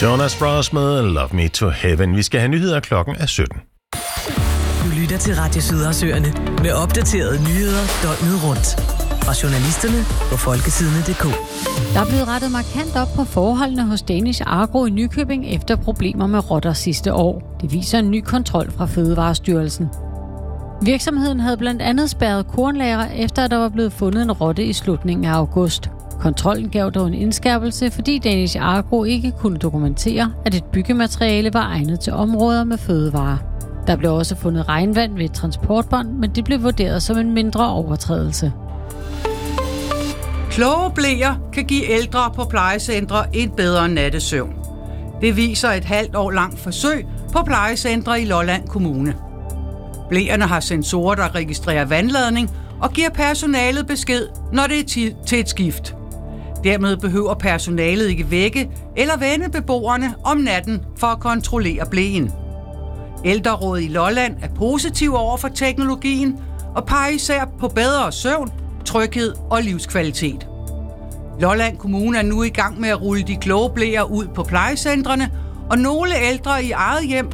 Jonas Brothers med Love Me to Heaven. Vi skal have nyheder, klokken er 17. Du lytter til Radio Sydersøerne med opdaterede nyheder døgnet rundt. Fra journalisterne på folkesidene.dk. Der er blevet rettet markant op på forholdene hos Danish Agro i Nykøbing efter problemer med rotter sidste år. Det viser en ny kontrol fra Fødevarestyrelsen. Virksomheden havde blandt andet spærret kornlager, efter at der var blevet fundet en rotte i slutningen af august. Kontrollen gav dog en indskærpelse, fordi Danish Agro ikke kunne dokumentere, at et byggemateriale var egnet til områder med fødevarer. Der blev også fundet regnvand ved et transportbånd, men det blev vurderet som en mindre overtrædelse. Kloge bleer kan give ældre på plejecentre en bedre nattesøvn. Det viser et halvt år langt forsøg på plejecentre i Lolland Kommune. Bleerne har sensorer, der registrerer vandladning og giver personalet besked, når det er tid til et skift. Dermed behøver personalet ikke vække eller vende beboerne om natten for at kontrollere bleen. Ældrerådet i Lolland er positiv over for teknologien og peger især på bedre søvn, tryghed og livskvalitet. Lolland Kommune er nu i gang med at rulle de kloge bleer ud på plejecentrene, og nogle ældre i eget hjem